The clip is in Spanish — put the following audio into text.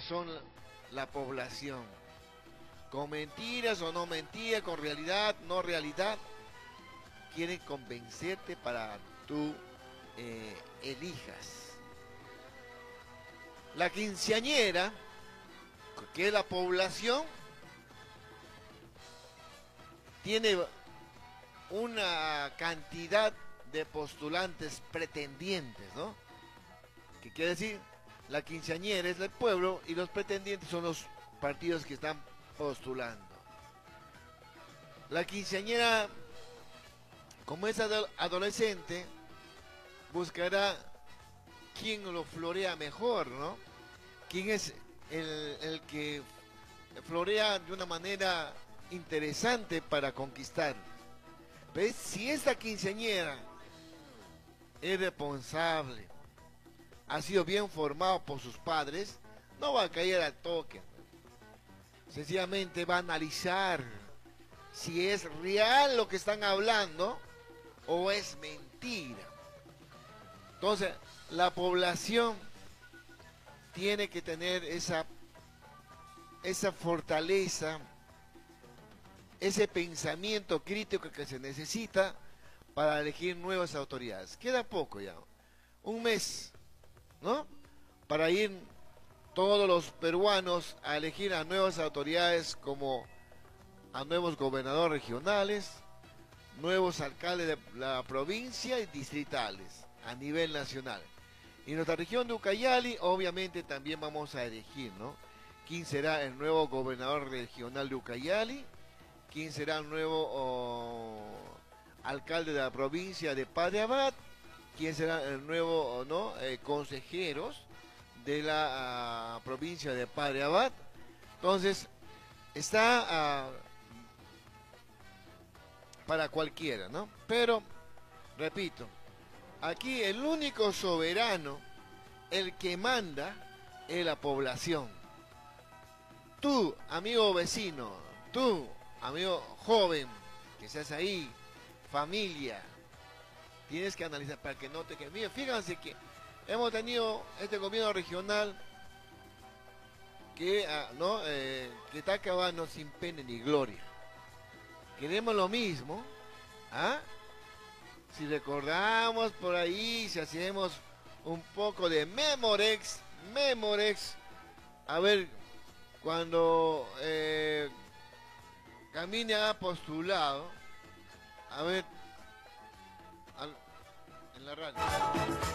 son la población. Con mentiras o no mentiras, con realidad, no realidad, quieren convencerte para tú elijas. La quinceañera, que es la población, tiene una cantidad de postulantes pretendientes, ¿no? ¿Qué quiere decir? La quinceañera es del pueblo y los pretendientes son los partidos que están postulando. La quinceañera, como es adolescente, buscará quién lo florea mejor, ¿no? Quién es el que florea de una manera interesante para conquistar. ¿Ves? Si esta quinceañera es responsable, ha sido bien formado por sus padres, no va a caer al toque. Sencillamente va a analizar si es real lo que están hablando o es mentira. Entonces, la población tiene que tener esa fortaleza, ese pensamiento crítico que se necesita para elegir nuevas autoridades. Queda poco ya, un mes, ¿no? Para ir todos los peruanos a elegir a nuevas autoridades, como a nuevos gobernadores regionales, nuevos alcaldes de la provincia y distritales a nivel nacional. Y en nuestra región de Ucayali, obviamente también vamos a elegir, ¿no? ¿Quién será el nuevo gobernador regional de Ucayali? ¿Quién será el nuevo alcalde de la provincia de Padre Abad? ¿Quién será el nuevo consejeros de la provincia de Padre Abad? Entonces, está para cualquiera, ¿no? Pero, repito, aquí el único soberano, el que manda, es la población. Tú, amigo vecino, tú, amigo joven, que estás ahí, familia, tienes que analizar para que no te quede. Mira, fíjense que hemos tenido este gobierno regional que, que está acabando sin pena ni gloria. Queremos lo mismo, ¿ah? Si recordamos por ahí, si hacemos un poco de Memorex, a ver, cuando Camine ha postulado, a ver, en la radio.